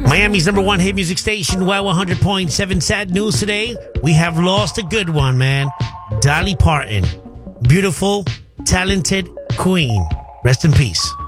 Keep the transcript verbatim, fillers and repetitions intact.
Miami's number one hit music station, Y one hundred point seven. Sad news today. We have lost a good one, man. Dolly Parton. Beautiful, talented queen. Rest in peace.